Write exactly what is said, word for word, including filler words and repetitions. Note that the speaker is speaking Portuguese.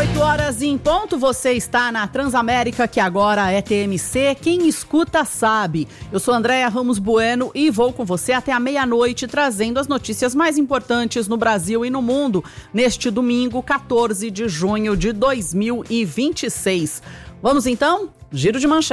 oito horas em ponto, você está na Transamérica, que agora é T M C. Quem escuta sabe. Eu sou Andréia Ramos Bueno e vou com você até a meia-noite, trazendo as notícias mais importantes no Brasil e no mundo, neste domingo, quatorze de junho de dois mil e vinte e seis. Vamos então? Giro de manchete.